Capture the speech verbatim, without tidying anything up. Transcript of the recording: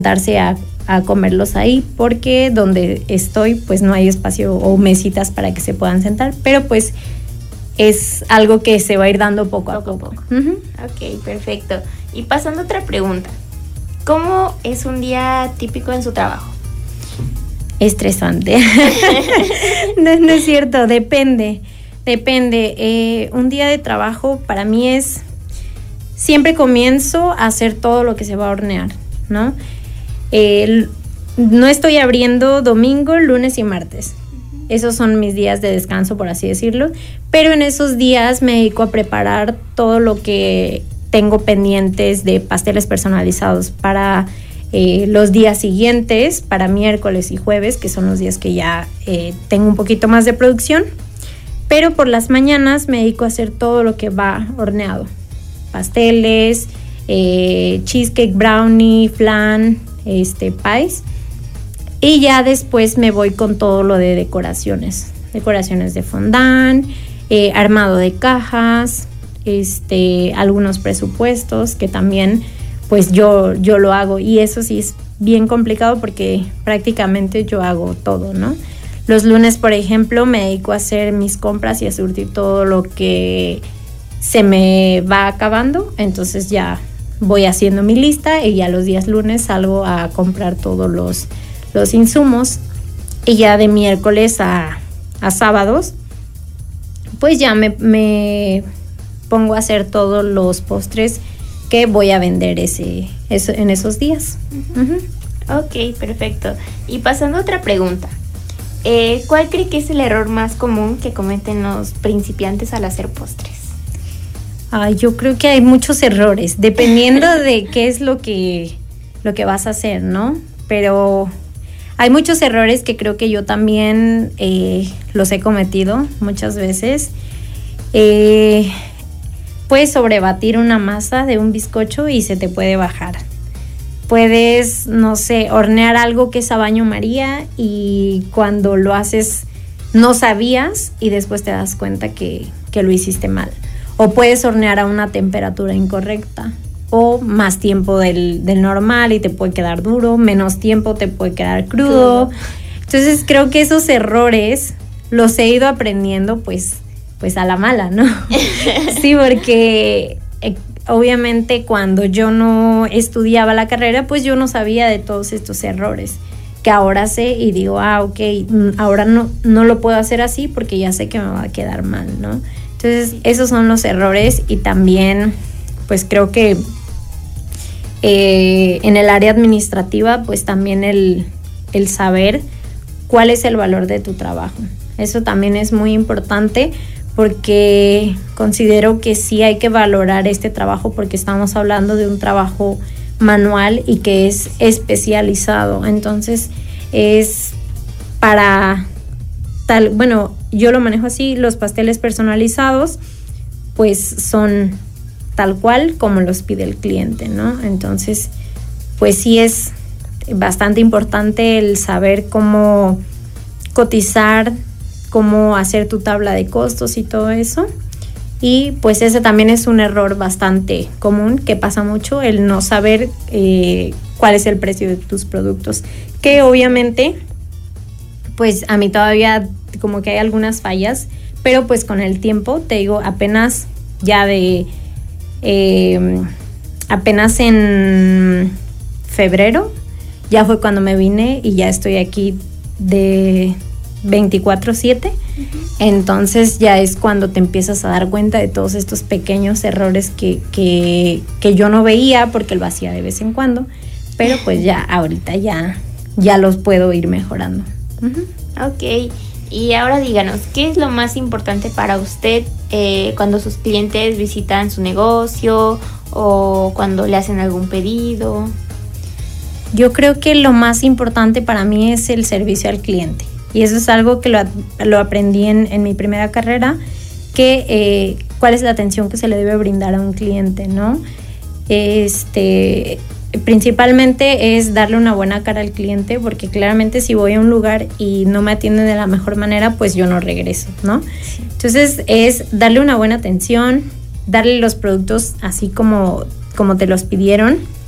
darse a, a comerlos ahí, porque donde estoy pues no hay espacio o mesitas para que se puedan sentar, pero pues es algo que se va a ir dando poco, poco a poco. poco. Uh-huh. Ok, perfecto. Y pasando a otra pregunta, ¿cómo es un día típico en su trabajo? Estresante. no, no es cierto, depende, depende. Eh, un día de trabajo para mí es, siempre comienzo a hacer todo lo que se va a hornear, ¿no? Eh, no estoy abriendo domingo, lunes y martes. Esos son mis días de descanso, por así decirlo. Pero en esos días me dedico a preparar todo lo que tengo pendientes de pasteles personalizados para eh, los días siguientes, para miércoles y jueves, que son los días que ya eh, tengo un poquito más de producción. Pero por las mañanas me dedico a hacer todo lo que va horneado. Pasteles, eh, cheesecake, brownie, flan, este, pies. Y ya después me voy con todo lo de decoraciones. Decoraciones de fondant, eh, armado de cajas, este, algunos presupuestos que también pues yo, yo lo hago. Y eso sí es bien complicado porque prácticamente yo hago todo, ¿no? Los lunes, por ejemplo, me dedico a hacer mis compras y a surtir todo lo que se me va acabando. Entonces ya voy haciendo mi lista y ya los días lunes salgo a comprar todos los... los insumos, y ya de miércoles a, a sábados pues ya me, me pongo a hacer todos los postres que voy a vender ese, eso, en esos días. Uh-huh. Uh-huh. Ok, perfecto. Y pasando a otra pregunta, eh, ¿cuál cree que es el error más común que cometen los principiantes al hacer postres? Ay, yo creo que hay muchos errores, dependiendo de qué es lo que, lo que vas a hacer, ¿no? Pero hay muchos errores que creo que yo también eh, los he cometido muchas veces. Eh, puedes sobrebatir una masa de un bizcocho y se te puede bajar. Puedes, no sé, hornear algo que es a baño María y cuando lo haces no sabías y después te das cuenta que, que lo hiciste mal. O puedes hornear a una temperatura incorrecta, o más tiempo del, del normal y te puede quedar duro, menos tiempo te puede quedar crudo. crudo. Entonces creo que esos errores los he ido aprendiendo pues, pues a la mala, ¿no? Sí, porque eh, obviamente cuando yo no estudiaba la carrera, pues yo no sabía de todos estos errores que ahora sé y digo, ah, ok, ahora no, no lo puedo hacer así porque ya sé que me va a quedar mal, ¿no? Entonces esos son los errores y también pues creo que Eh, en el área administrativa, pues también el, el saber cuál es el valor de tu trabajo. Eso también es muy importante porque considero que sí hay que valorar este trabajo porque estamos hablando de un trabajo manual y que es especializado. Entonces es para tal, bueno, yo lo manejo así, los pasteles personalizados pues son tal cual como los pide el cliente, ¿no? Entonces, pues sí es bastante importante el saber cómo cotizar, cómo hacer tu tabla de costos y todo eso. Y pues ese también es un error bastante común que pasa mucho, el no saber eh, cuál es el precio de tus productos. Que obviamente, pues a mí todavía como que hay algunas fallas, pero pues con el tiempo, te digo, apenas ya de... Eh, apenas en febrero ya fue cuando me vine y ya estoy aquí de veinticuatro siete. Uh-huh. Entonces ya es cuando te empiezas a dar cuenta de todos estos pequeños errores que, que, que yo no veía porque lo hacía de vez en cuando, pero pues ya ahorita ya, ya los puedo ir mejorando. Uh-huh. Ok. Y ahora díganos, ¿qué es lo más importante para usted eh, cuando sus clientes visitan su negocio o cuando le hacen algún pedido? Yo creo que lo más importante para mí es el servicio al cliente. Y eso es algo que lo, lo aprendí en, en mi primera carrera, que eh, cuál es la atención que se le debe brindar a un cliente, ¿no? Este... Principalmente es darle una buena cara al cliente, porque claramente si voy a un lugar y no me atienden de la mejor manera, pues yo no regreso, ¿no? Sí. Entonces es darle una buena atención, darle los productos así como, como te los pidieron,